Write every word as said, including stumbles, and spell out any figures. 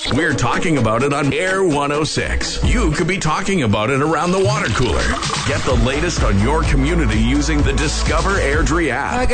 We're talking about it on Air one oh six. You could be talking about it around the water cooler. Get the latest on your community using the Discover Airdrie app.